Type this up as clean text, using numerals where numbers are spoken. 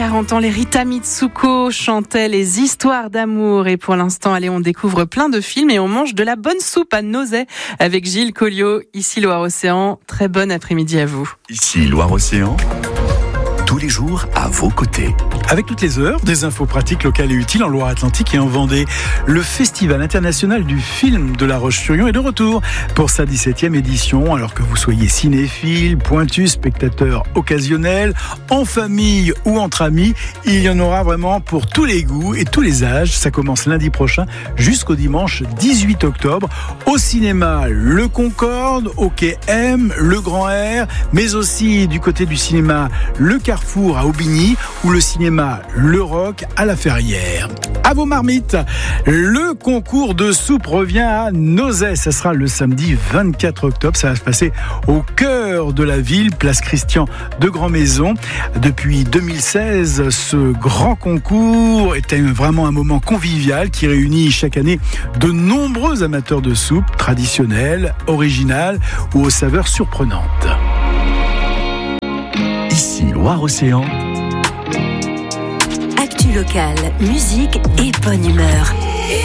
40 ans, les Rita Mitsuko chantaient les histoires d'amour. Et pour l'instant, allez, on découvre plein de films et on mange de la bonne soupe à nausées avec Gilles Colliot, ici Loire-Océan. Très bon après-midi à vous. Ici Loire-Océan, tous les jours à vos côtés. Avec toutes les heures, des infos pratiques locales et utiles en Loire-Atlantique et en Vendée. Le Festival international du film de La Roche-sur-Yon est de retour pour sa 17e édition. Alors que vous soyez cinéphile, pointu, spectateur occasionnel, en famille ou entre amis, il y en aura vraiment pour tous les goûts et tous les âges. Ça commence lundi prochain jusqu'au dimanche 18 octobre au cinéma Le Concorde, au quai M, le Grand R, mais aussi du côté du cinéma Le Carrefour à Aubigny ou le cinéma Le Roc à La Ferrière. À vos marmites, le concours de soupe revient à Nozay. Ça sera le samedi 24 octobre. Ça va se passer au cœur de la ville, place Christian de Grand-Maison. Depuis 2016, ce grand concours est vraiment un moment convivial qui réunit chaque année de nombreux amateurs de soupe traditionnelles, originales ou aux saveurs surprenantes. Ici Loire-Océan, Actu locale, musique et bonne humeur.